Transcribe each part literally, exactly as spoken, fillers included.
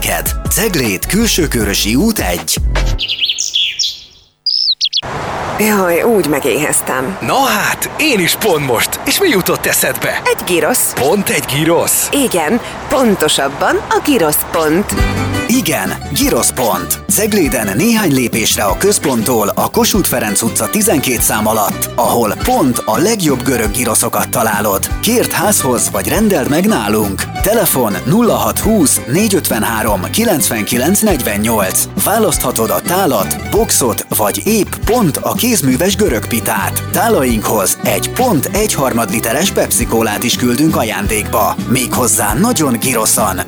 neked. Cegléd, Külsőkörösi út egy. Jaj, úgy megéheztem. Na hát, én is pont most. És mi jutott eszedbe? Egy girosz. Pont egy girosz? Igen, pontosabban a Girosz pont. Igen, Girosz pont. Cegléden néhány lépésre a központtól a Kossuth Ferenc utca tizenkét szám alatt, ahol pont a legjobb görög giroszokat találod. Kérd házhoz vagy rendeld meg nálunk. Telefon nulla hat húsz négyszázötvenhárom kilencvenkilenc negyvennyolc. Választhatod a tálat, boxot vagy épp pont a kézműves görög pitát. Tálainkhoz egy pont egy harmad literes Pepsi-kólát is küldünk ajándékba. Méghozzá nagyon giroszan.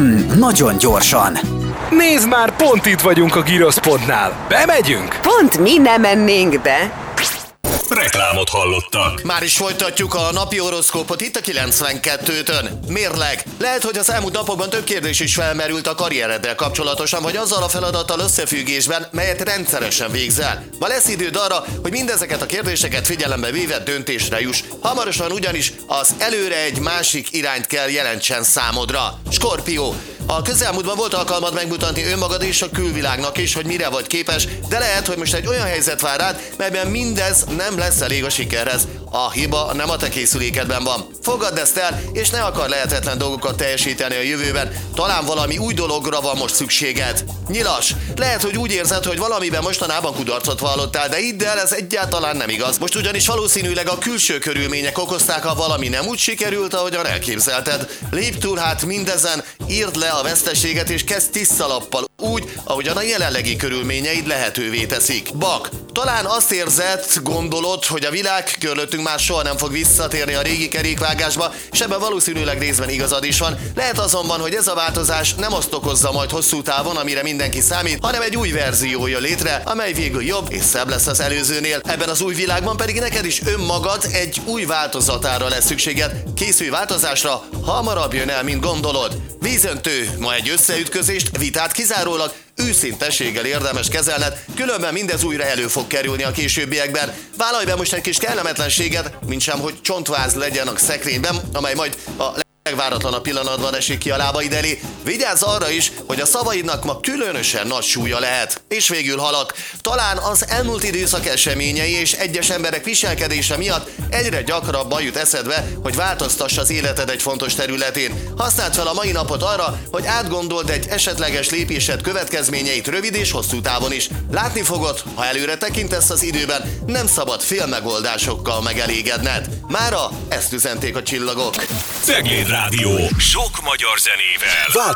Nagyon gyorsan. Nézd már, pont itt vagyunk a Girosz pontnál. Bemegyünk? Pont mi nem mennénk be. Reklámot hallottak. Már is folytatjuk a napi horoszkópot itt a kilencvenkettőtön. Mérleg. Lehet, hogy az elmúlt napokban több kérdés is felmerült a karriereddel kapcsolatosan, vagy azzal a feladattal összefüggésben, melyet rendszeresen végzel. Ma lesz időd arra, hogy mindezeket a kérdéseket figyelembe véve döntésre juss. Hamarosan ugyanis az előre egy másik irányt kell jelentsen számodra. Skorpió. A közelmúltban volt alkalmad megmutatni önmagad és a külvilágnak is, hogy mire vagy képes, de lehet, hogy most egy olyan helyzet vár rád, melyben mindez nem lesz elég a sikerhez. A hiba nem a te készülékedben van. Fogadd ezt el, és ne akar lehetetlen dolgokat teljesíteni a jövőben. Talán valami új dologra van most szükséged. Nyilas. Lehet, hogy úgy érzed, hogy valamiben mostanában kudarcot vallottál, de hidd el, ez egyáltalán nem igaz. Most ugyanis valószínűleg a külső körülmények okozták, ha valami nem úgy sikerült, ahogyan elképzelted. Lépj túl hát mindezen, írd le a veszteséget és kezd tiszta lappal, úgy, ahogyan a jelenlegi körülményeid lehetővé teszik. Bak. Talán azt érzed, gondolod, hogy a világ körülöttünk már soha nem fog visszatérni a régi kerékvágásba, és ebben valószínűleg részben igazad is van. Lehet azonban, hogy ez a változás nem azt okozza majd hosszú távon, amire mindenki számít, hanem egy új verzió jön létre, amely végül jobb és szebb lesz az előzőnél. Ebben az új világban pedig neked is önmagad egy új változatára lesz szükséged. Készülj változásra, hamarabb jön el, mint gondolod. Vízöntő. Ma egy összeütközést, vitát kizárólag őszintességgel érdemes kezelned, különben mindez újra elő fog kerülni a későbbiekben. Vállalj be most egy kis kellemetlenséget, mintsem, hogy csontváz legyen a szekrényben, amely majd a legváratlanabb pillanatban esik ki a lábaid elé. Vigyázz arra is, hogy a szavaidnak ma különösen nagy súlya lehet. És végül halak. Talán az elmúlt időszak eseményei és egyes emberek viselkedése miatt egyre gyakrabban jut eszedbe, hogy változtass az életed egy fontos területén. Használd fel a mai napot arra, hogy átgondold egy esetleges lépésed következményeit rövid és hosszú távon is. Látni fogod, ha előre tekintesz az időben, nem szabad félmegoldásokkal megelégedned. Mára ezt üzenték a csillagok. Cegléd Rádió. Sok magyar zenével.